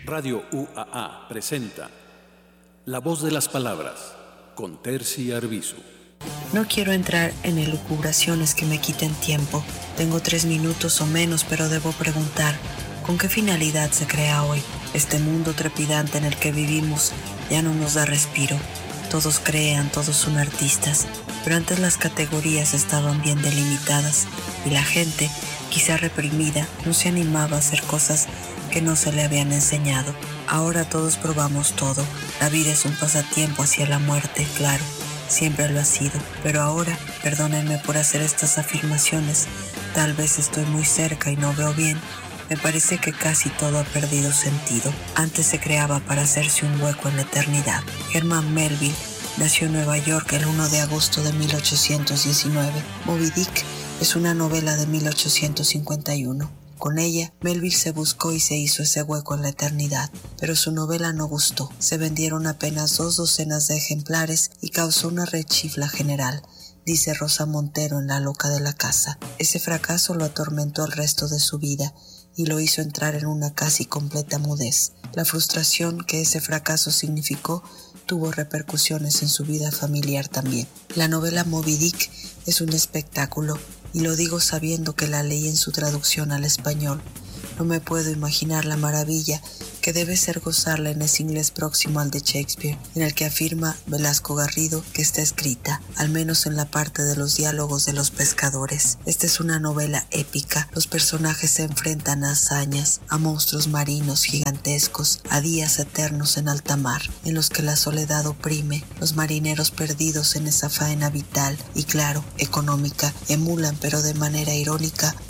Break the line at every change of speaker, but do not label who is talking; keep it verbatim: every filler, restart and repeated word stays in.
Radio U A A presenta La Voz de las Palabras con Terci Arbizu.
No quiero entrar en elucubraciones que me quiten tiempo. Tengo tres minutos o menos, pero debo preguntar, ¿con qué finalidad se crea hoy? Este mundo trepidante en el que vivimos ya no nos da respiro. Todos crean, todos son artistas, pero antes las categorías estaban bien delimitadas y la gente, quizá reprimida, no se animaba a hacer cosas que no se le habían enseñado. Ahora todos probamos todo. La vida es un pasatiempo hacia la muerte, claro, siempre lo ha sido. Pero ahora, perdónenme por hacer estas afirmaciones, tal vez estoy muy cerca y no veo bien. Me parece que casi todo ha perdido sentido. Antes se creaba para hacerse un hueco en la eternidad. Herman Melville nació en Nueva York el primero de agosto de mil ochocientos diecinueve. Moby Dick es una novela de mil ochocientos cincuenta y uno. Con ella, Melville se buscó y se hizo ese hueco en la eternidad, pero su novela no gustó. Se vendieron apenas dos docenas de ejemplares y causó una rechifla general, dice Rosa Montero en La loca de la casa. Ese fracaso lo atormentó el resto de su vida y lo hizo entrar en una casi completa mudez. La frustración que ese fracaso significó tuvo repercusiones en su vida familiar también. La novela Moby Dick es un espectáculo, y lo digo sabiendo que la leí en su traducción al español. No me puedo imaginar la maravilla que debe ser gozarla en ese inglés próximo al de Shakespeare, en el que afirma Velasco Garrido que está escrita, al menos en la parte de los diálogos de los pescadores. Esta es una novela épica. Los personajes se enfrentan a hazañas, a monstruos marinos gigantescos, a días eternos en alta mar, en los que la soledad oprime. Los marineros perdidos en esa faena vital y, claro, económica, emulan, pero de manera irónica,